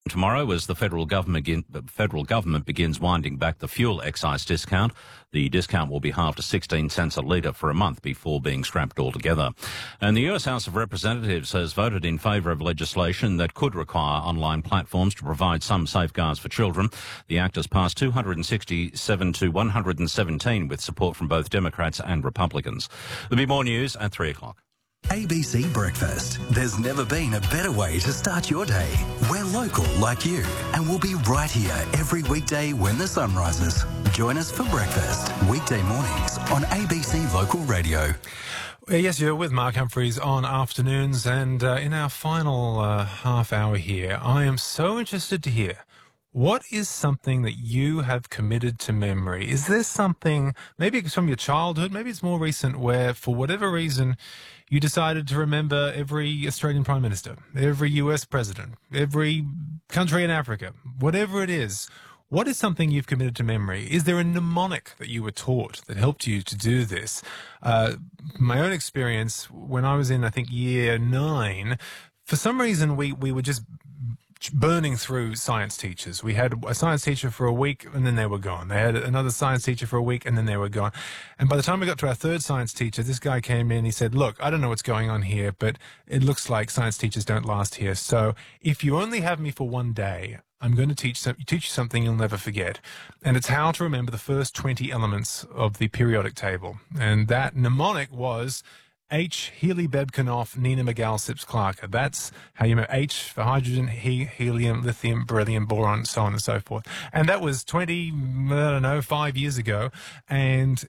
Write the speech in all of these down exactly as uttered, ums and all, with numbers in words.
Tomorrow, as the federal government, begin, the federal government begins winding back the fuel excise discount, the discount will be halved to sixteen cents a litre for a month before being scrapped altogether. And the U S House of Representatives has voted in favour of legislation that could require online platforms to provide some safeguards for children. The act has passed two hundred sixty-seven to one hundred seventeen with support from both Democrats and Republicans. There'll be more news at three o'clock. A B C Breakfast. There's never been a better way to start your day. We're local like you, and we'll be right here every weekday when the sun rises. Join us for breakfast, weekday mornings on A B C Local Radio. Yes, you're with Mark Humphreys on afternoons, and uh, in our final uh, half hour here, I am so interested to hear, what is something that you have committed to memory? Is there something, maybe it's from your childhood, maybe it's more recent, where for whatever reason you decided to remember every Australian Prime Minister, every U S President, every country in Africa, whatever it is? What is something you've committed to memory? Is there a mnemonic that you were taught that helped you to do this? Uh, my own experience, when I was in, I think, year nine, for some reason we, we were just burning through science teachers. We had a science teacher for a week and then they were gone. They had another science teacher for a week and then they were gone. And by the time we got to our third science teacher, this guy came in, he said, look, I don't know what's going on here, but it looks like science teachers don't last here. So if you only have me for one day, I'm going to teach, some, teach you something you'll never forget. And it's how to remember the first twenty elements of the periodic table. And that mnemonic was H, Healy, Bebkanoff, Nina, McGall, Sips, Clarker. That's how you remember H for hydrogen, he, helium, lithium, beryllium, boron, so on and so forth. And that was twenty, I don't know, five years ago. And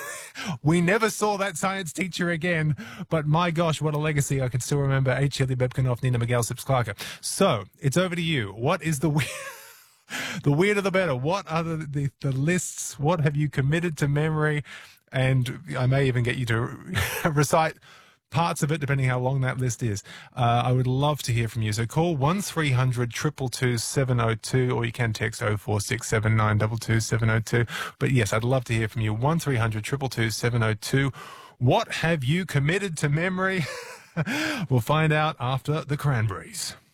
we never saw that science teacher again. But my gosh, what a legacy. I could still remember H, Healy, Bebkanoff, Nina, McGall, Sips, Clarker. So it's over to you. What is the weird? The weirder the better. What are the, the, the lists? What have you committed to memory? And I may even get you to recite parts of it, depending how long that list is. Uh, I would love to hear from you. So call one three hundred, two two two, seven oh two, or you can text oh four six seven nine two two seven oh two. But yes, I'd love to hear from you. one three hundred, two two two, seven oh two. What have you committed to memory? We'll find out after the Cranberries.